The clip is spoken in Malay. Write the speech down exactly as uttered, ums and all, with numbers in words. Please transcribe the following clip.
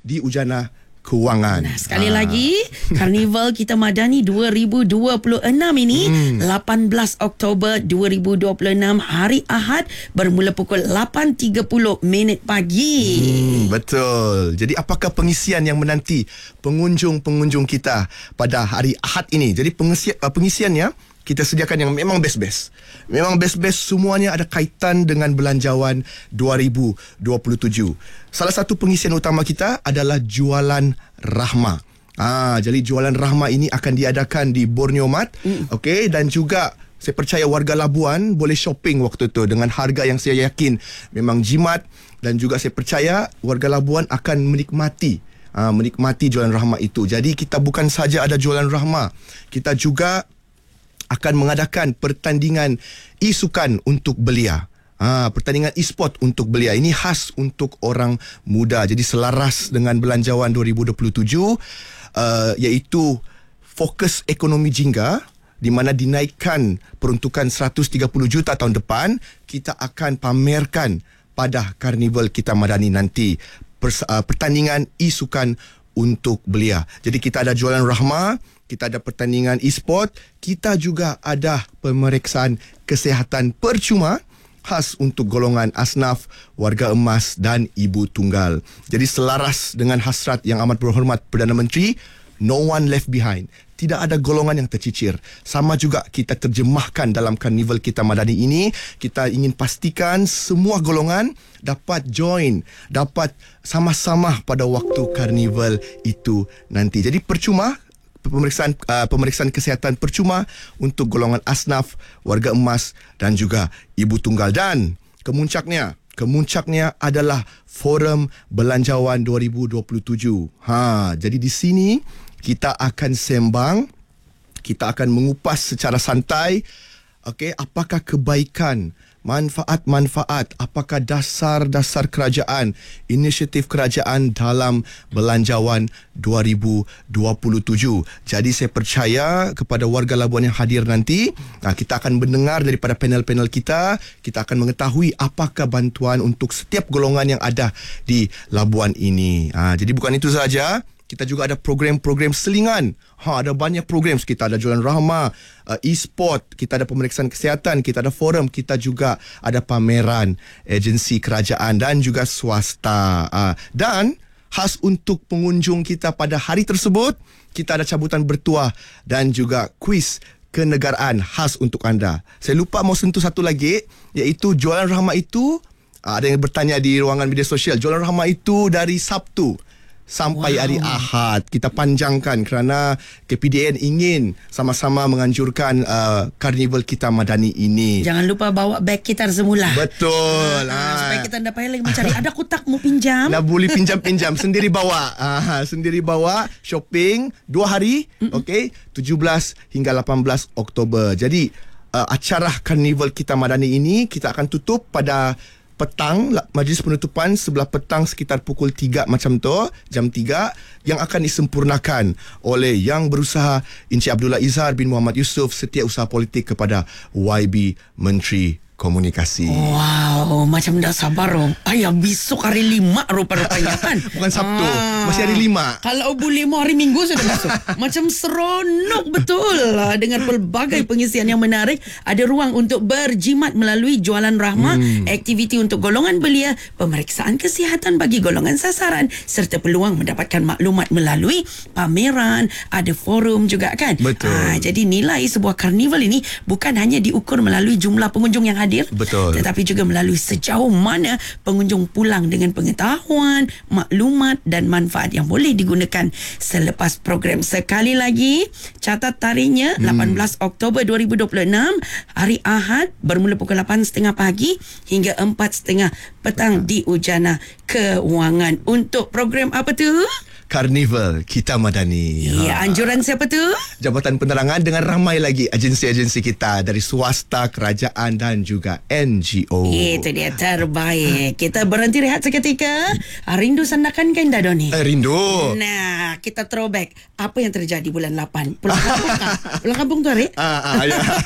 di Ujana Kewangan. Nah, sekali ha. lagi, Karnival Kita Madani dua ribu dua puluh enam ini hmm. lapan belas Oktober dua ribu dua puluh enam, hari Ahad, bermula pukul lapan tiga puluh minit pagi. Hmm, betul. Jadi apakah pengisian yang menanti pengunjung-pengunjung kita pada hari Ahad ini? Jadi pengisian, uh, pengisiannya kita sediakan yang memang best-best. Memang best-best, semuanya ada kaitan dengan belanjawan dua ribu dua puluh tujuh. Salah satu pengisian utama kita adalah jualan rahmah. Ah, jadi jualan rahmah ini akan diadakan di Borneo Mart. Mm. Okey, dan juga saya percaya warga Labuan boleh shopping waktu tu dengan harga yang saya yakin memang jimat, dan juga saya percaya warga Labuan akan menikmati ah, menikmati jualan rahmah itu. Jadi kita bukan saja ada jualan rahmah, kita juga akan mengadakan pertandingan e-sukan untuk belia. Ha, pertandingan e-sport untuk belia. Ini khas untuk orang muda. Jadi selaras dengan belanjawan dua ribu dua puluh tujuh, uh, iaitu fokus ekonomi jingga, di mana dinaikkan peruntukan seratus tiga puluh juta tahun depan. Kita akan pamerkan pada Karnival Kita Madani nanti pers- uh, pertandingan e-sukan untuk belia. Jadi kita ada jualan rahmah, kita ada pertandingan e-sport, kita juga ada pemeriksaan kesihatan percuma khas untuk golongan asnaf, warga emas dan ibu tunggal. Jadi selaras dengan hasrat yang amat berhormat Perdana Menteri, no one left behind. Tidak ada golongan yang tercicir. Sama juga kita terjemahkan dalam Karnival Kita Madani ini. Kita ingin pastikan semua golongan dapat join, dapat sama-sama pada waktu Karnival itu nanti. Jadi percuma, pemeriksaan uh, pemeriksaan kesihatan percuma untuk golongan asnaf, warga emas dan juga ibu tunggal. Dan kemuncaknya, kemuncaknya adalah Forum Belanjawan dua ribu dua puluh tujuh. Ha, jadi di sini kita akan sembang, kita akan mengupas secara santai, okey, apakah kebaikan, manfaat-manfaat, apakah dasar-dasar kerajaan, inisiatif kerajaan dalam Belanjawan dua ribu dua puluh tujuh. Jadi saya percaya kepada warga Labuan yang hadir nanti, kita akan mendengar daripada panel-panel kita, kita akan mengetahui apakah bantuan untuk setiap golongan yang ada di Labuan ini. Jadi bukan itu saja, kita juga ada program-program selingan. Ha, ada banyak program. Kita ada jualan rahmah, uh, e-sport, kita ada pemeriksaan kesihatan, kita ada forum, kita juga ada pameran agensi kerajaan dan juga swasta. Uh, dan khas untuk pengunjung kita pada hari tersebut, kita ada cabutan bertuah dan juga kuis kenegaraan khas untuk anda. Saya lupa mau sentuh satu lagi, iaitu jualan rahmah itu, uh, ada yang bertanya di ruangan media sosial, jualan rahmah itu dari Sabtu sampai wow. hari Ahad. Kita panjangkan kerana K P D N ingin sama-sama menganjurkan uh, Karnival Kita Madani ini. Jangan lupa bawa beg kita semula. Betul. Ha, ha. Supaya kita tidak payah lagi mencari. Ada kotak mau pinjam? Nah, boleh pinjam-pinjam. Sendiri bawa. Ha, sendiri bawa. Shopping. Dua hari. Okey. tujuh belas hingga lapan belas Oktober. Jadi, uh, acara Karnival Kita Madani ini kita akan tutup pada petang, majlis penutupan sebelah petang sekitar pukul tiga macam tu, jam tiga, yang akan disempurnakan oleh Yang Berusaha Encik Abdullah Izzar bin Muhammad Yusof, Setiausaha Politik kepada Y B Menteri Komunikasi. Wow, macam dah sabar oh. Ayah besok hari lima rupanya kan? Bukan Sabtu, ah, masih hari lima. Kalau boleh mau hari Minggu sudah masuk. Macam seronok betul lah, dengan pelbagai pengisian yang menarik. Ada ruang untuk berjimat melalui jualan rahmah, hmm. aktiviti untuk golongan belia, pemeriksaan kesihatan bagi golongan sasaran, serta peluang mendapatkan maklumat melalui pameran, ada forum juga kan? Betul. Ah, jadi nilai sebuah karnival ini bukan hanya diukur melalui jumlah pengunjung yang hadir, betul, tetapi juga melalui sejauh mana pengunjung pulang dengan pengetahuan, maklumat dan manfaat yang boleh digunakan selepas program. Sekali lagi, catat tarikhnya hmm. lapan belas Oktober dua ribu dua puluh enam, hari Ahad, bermula pukul lapan tiga puluh pagi hingga empat tiga puluh petang di Ujana Kewangan. Untuk program apa tu? Karnival Kita Madani. Ya, anjuran siapa tu? Jabatan Penerangan dengan ramai lagi agensi-agensi kita dari swasta, kerajaan dan juga N G O. Itu dia terbaik. Kita berhenti rehat seketika. Rindu sandakan kan dah Doni? Eh, rindu. Nah, kita throwback. Apa yang terjadi bulan lapan? Pulang kampung kah? Pulang kampung tu hari? Ah, ah, ya.